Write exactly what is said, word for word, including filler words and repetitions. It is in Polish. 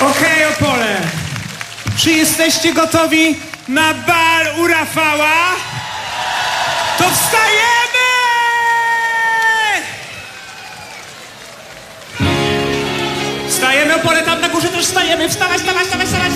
Okej, Opole. Czy jesteście gotowi na bal u Rafała? To wstajemy! Wstajemy, Opole, tam na górze też wstajemy. Wstawaj, wstawaj, wstawaj, wstawaj.